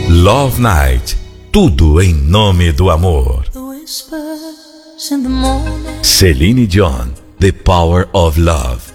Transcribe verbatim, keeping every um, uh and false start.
Love Night. Tudo em nome do amor. Celine Dion, The Power of Love.